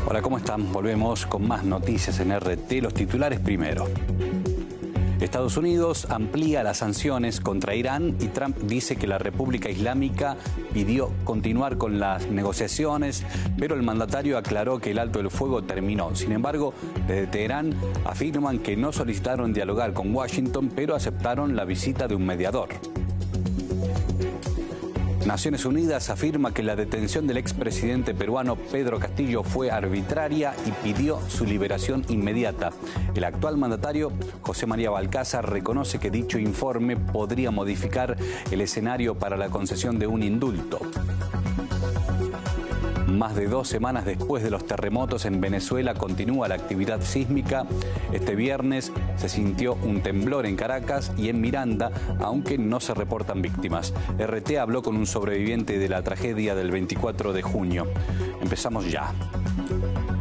Hola, ¿cómo están? Volvemos con más noticias en RT. Los titulares primero. Estados Unidos amplía las sanciones contra Irán y Trump dice que la República Islámica pidió continuar con las negociaciones, pero el mandatario aclaró que el alto el fuego terminó. Sin embargo, desde Teherán afirman que no solicitaron dialogar con Washington, pero aceptaron la visita de un mediador. Naciones Unidas afirma que la detención del expresidente peruano Pedro Castillo fue arbitraria y pidió su liberación inmediata. El actual mandatario, José María Balcázar, reconoce que dicho informe podría modificar el escenario para la concesión de un indulto. Más de 2 semanas después de los terremotos en Venezuela continúa la actividad sísmica. Este viernes se sintió un temblor en Caracas y en Miranda, aunque no se reportan víctimas. RT habló con un sobreviviente de la tragedia del 24 de junio. Empezamos ya.